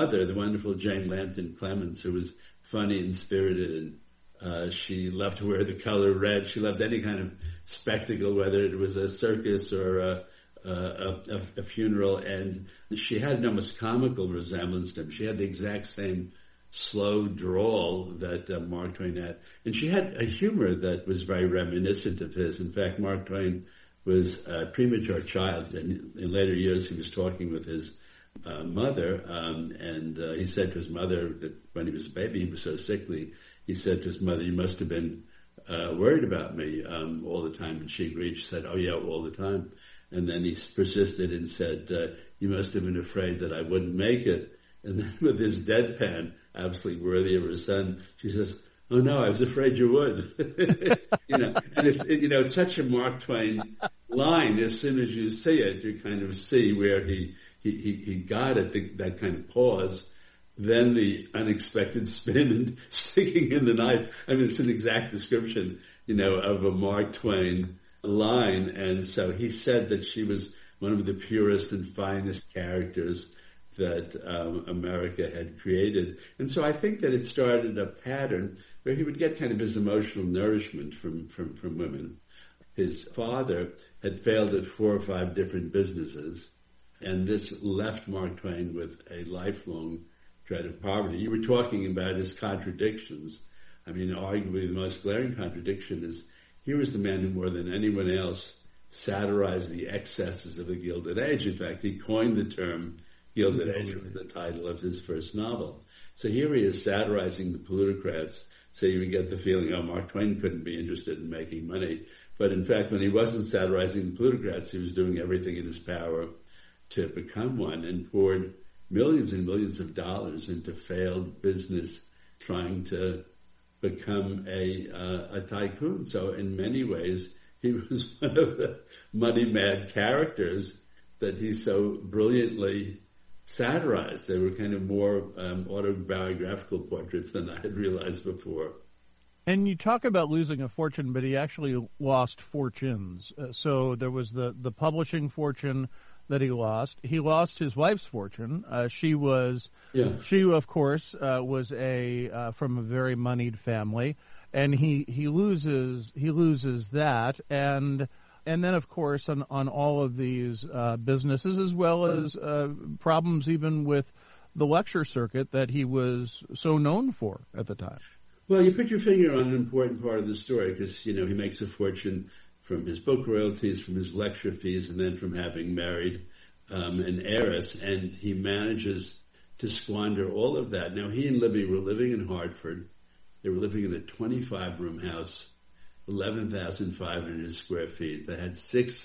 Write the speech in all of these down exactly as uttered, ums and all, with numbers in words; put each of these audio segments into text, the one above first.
mother, the wonderful Jane Lampton Clemens, who was funny and spirited, and uh, she loved to wear the color red. She loved any kind of spectacle, whether it was a circus or a, a, a, a funeral, and she had an almost comical resemblance to him. She had the exact same slow drawl that uh, Mark Twain had. And she had a humor that was very reminiscent of his. In fact, Mark Twain was a premature child, and in later years he was talking with his uh, mother, um, and uh, he said to his mother that when he was a baby he was so sickly, he said to his mother, "You must have been uh, worried about me um, all the time." And she agreed. She said, "Oh yeah, all the time." And then he persisted and said, uh, "You must have been afraid that I wouldn't make it." And then with his deadpan, absolutely worthy of her son, she says, "Oh no, I was afraid you would." You know, and it's, it, you know, it's such a Mark Twain line. As soon as you see it, you kind of see where he he he, he got it, the, that kind of pause, then the unexpected spin and sticking in the knife. I mean, it's an exact description, you know, of a Mark Twain line. And so he said that she was one of the purest and finest characters that um, America had created. And so I think that it started a pattern where he would get kind of his emotional nourishment from, from, from women. His father had failed at four or five different businesses, and this left Mark Twain with a lifelong dread of poverty. You were talking about his contradictions. I mean, arguably the most glaring contradiction is here was the man who more than anyone else satirized the excesses of the Gilded Age. In fact, he coined the term Gilded Age, was the title of his first novel. So here he is satirizing the plutocrats, so you would get the feeling, oh, Mark Twain couldn't be interested in making money. But in fact, when he wasn't satirizing the plutocrats, he was doing everything in his power to become one, and poured millions and millions of dollars into failed business trying to become a, uh, a tycoon. So in many ways, he was one of the money-mad characters that he so brilliantly satirized. They were kind of more um, autobiographical portraits than I had realized before. And you talk about losing a fortune, but he actually lost fortunes. Uh, so there was the, the publishing fortune that he lost. He lost his wife's fortune. Uh, she was, yeah. she of course, uh, was a uh, from a very moneyed family, and he, he loses he loses that, and and then of course on on all of these uh, businesses, as well as uh, problems even with the lecture circuit that he was so known for at the time. Well, you put your finger on an important part of the story, because you know he makes a fortune from his book royalties, from his lecture fees, and then from having married um, an heiress, and he manages to squander all of that. Now, he and Libby were living in Hartford. They were living in a twenty-five room house, eleven thousand five hundred square feet. They had six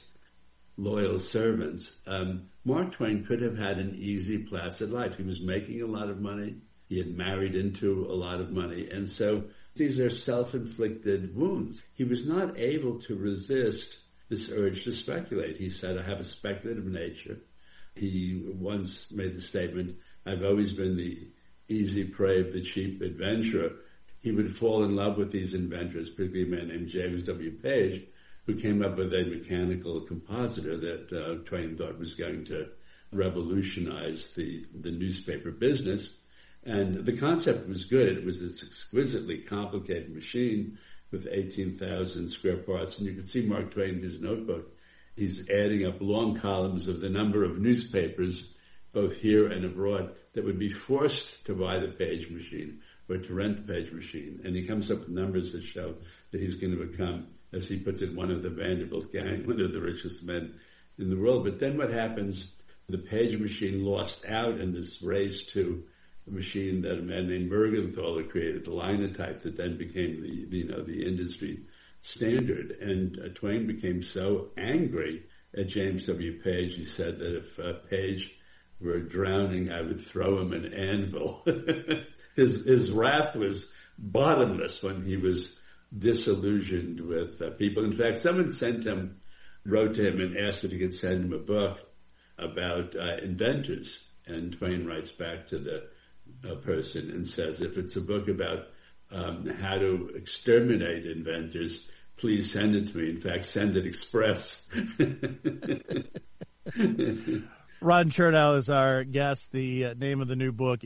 loyal servants. Um, Mark Twain could have had an easy, placid life. He was making a lot of money. He had married into a lot of money, and so these are self-inflicted wounds. He was not able to resist this urge to speculate. He said, "I have a speculative nature." He once made the statement, "I've always been the easy prey of the cheap adventurer." He would fall in love with these inventors, particularly a man named James W. Page, who came up with a mechanical compositor that uh, Twain thought was going to revolutionize the, the newspaper business. And the concept was good. It was this exquisitely complicated machine with eighteen thousand square parts. And you can see Mark Twain in his notebook. He's adding up long columns of the number of newspapers, both here and abroad, that would be forced to buy the Page machine or to rent the Page machine. And he comes up with numbers that show that he's going to become, as he puts it, one of the Vanderbilt gang, one of the richest men in the world. But then what happens? The Page machine lost out in this race to a machine that a man named Mergenthaler created, the linotype that then became the, you know, the industry standard. And uh, Twain became so angry at James W. Page, he said that if uh, Page were drowning, I would throw him an anvil. his his wrath was bottomless when he was disillusioned with uh, people. In fact, someone sent him, wrote to him and asked if he could send him a book about uh, inventors. And Twain writes back to the a person and says, if it's a book about um, how to exterminate inventors, please send it to me. In fact, send it express. Ron Chernow is our guest. The uh, name of the new book